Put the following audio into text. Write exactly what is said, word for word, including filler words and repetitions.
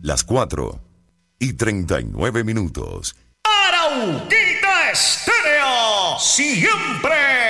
Las cuatro y treinta y nueve minutos. Arauquita Estéreo, siempre